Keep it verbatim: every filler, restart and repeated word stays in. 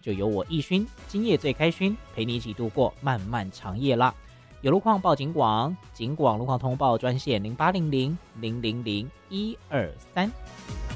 就由我奕勋今夜最开勋陪你一起度过漫漫长夜啦。有路况报警广，警广路况通报专线零八零零零零零一二三。